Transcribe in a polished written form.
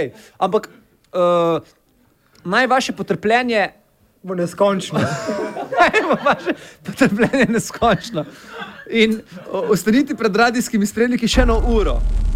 ampak naj vaše potrpljenje bo neskončno. Vaše potrpljenje neskončno. In ostanite pred radijskimi spremniki še 1 uro.